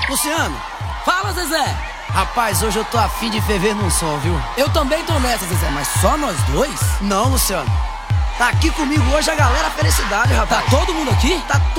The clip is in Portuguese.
Luciano, Fala, Zezé. rapaz, hoje eu tô afim de ferver num som, viu? Eu também tô nessa, Zezé, mas só nós dois? Não, Luciano. Tá aqui comigo hoje a galera Felicidade, Tá rapaz. todo mundo aqui? Tá